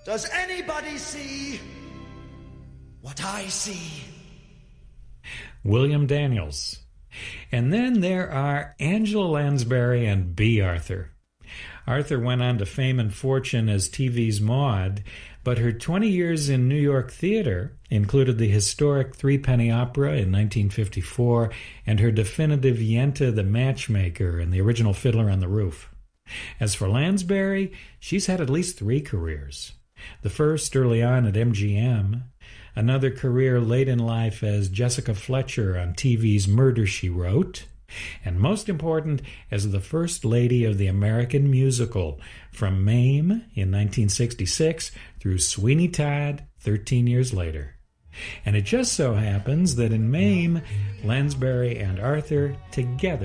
Does anybody see what I see? William Daniels. And then there are Angela Lansbury and Bea Arthur. Arthur went on to fame and fortune as TV's Maude, but her 20 years in New York theater included the historic Threepenny Opera in 1954 and her definitive Yenta the Matchmaker and the original Fiddler on the Roof. As for Lansbury, she's had at least 3 careers. The first early on at MGM, another career late in life as Jessica Fletcher on TV's Murder, She Wrote, and most important, as the First Lady of the American Musical, from Mame in 1966 through Sweeney Todd 13 years later. And it just so happens that in Mame, Lansbury and Arthur together